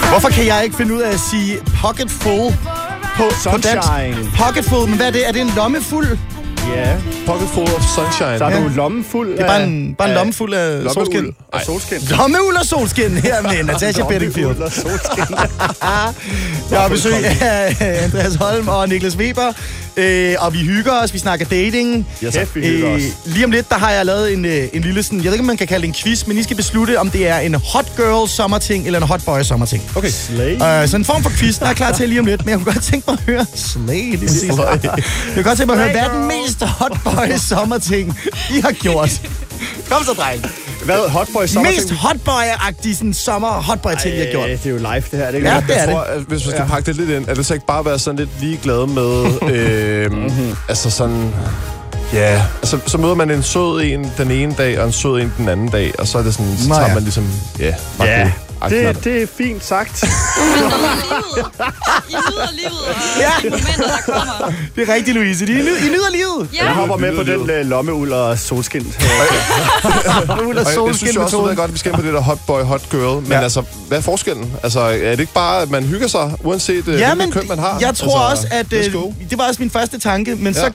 Hvorfor kan jeg ikke finde ud af at sige pocket full på dansk? Pocket full, men hvad er det? Er det en lomme fuld? Ja. Pocket full of sunshine. Så er du lommen fuld Det er bare en lomme fuld af solskin. Solskin. Lommeuld og solskin her med Natasha Bedingfield. Lommeuld og solskin. Jeg har besøg af Andreas Holm og Niklas Weber. Og vi hygger os, vi snakker dating. Vi hygger os. Lige om lidt, der har jeg lavet en lille sådan, jeg ved ikke, om man kan kalde det en quiz, men I skal beslutte, om det er en hot girl sommerting eller en hot boy sommerting. Okay. Så en form for quiz, der er klar til lige om lidt, men jeg kunne godt tænke mig at høre Slay, det sidste. Jeg kunne godt tænke mig at høre, hvad er den mest hot boy sommerting, I har gjort? Kom så, dreng. Hvad? Hotboy sommerting? Mest hotboy-agtige sådan sommer hotboy-ting, jeg har gjort. Det er jo live, det her. Det Ja, det er det. Tror, hvis man skal pakke det lidt ind, er det så ikke bare være sådan lidt ligeglad med, altså sådan, ja, altså så møder man en sød en den ene dag, og en sød en den anden dag, og så er det sådan, så tager man ligesom, det er fint sagt. I nyder livet, og de momenter, der kommer. Det er rigtigt, Louise. I nyder livet. Ja. Jeg hopper med på den lommeuld og solskin. Lommeuld og jeg solskin synes jo også, det er godt, at vi skal ind på det der hot boy, hot girl. Men altså, hvad er forskellen? Altså, er det ikke bare, at man hygger sig, uanset hvilken køn man har? Jeg tror også, at det var også min første tanke, men så